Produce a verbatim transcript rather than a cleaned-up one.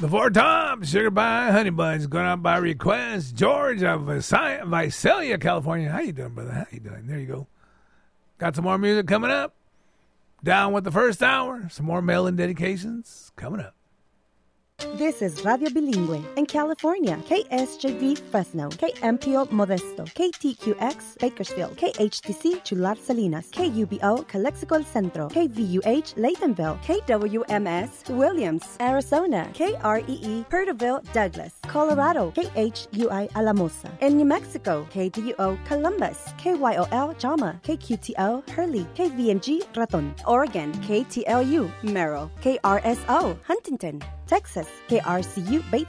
The Four Tops, Sugar by Honey Buns, going out by request. George of Visi- Visalia, California. How you doing, brother? How you doing? There you go. Got some more music coming up. Down with the first hour. Some more mail-in dedications coming up. This is Radio Bilingüe in California. K S J V Fresno, K M P O Modesto, K T Q X Bakersfield, K H T C Chular Salinas, K U B O Calexico El Centro, K V U H Laytonville, K W M S Williams, Arizona, K R E E Perterville Douglas, Colorado, K H U I Alamosa. In New Mexico, K D U O Columbus, K Y O L Jama, K Q T O Hurley, K V M G Raton. Oregon, K T L U Merrill, K R S O Huntington. Texas, K R C U Batesville.